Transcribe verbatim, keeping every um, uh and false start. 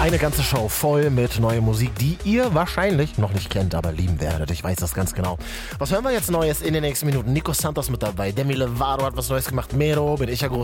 Eine ganze Show voll mit neuer Musik, die ihr wahrscheinlich noch nicht kennt, aber lieben werdet. Ich weiß das ganz genau. Was hören wir jetzt Neues in den nächsten Minuten? Nico Santos mit dabei, Demi Lovato hat was Neues gemacht, Mero, bin ich ja groß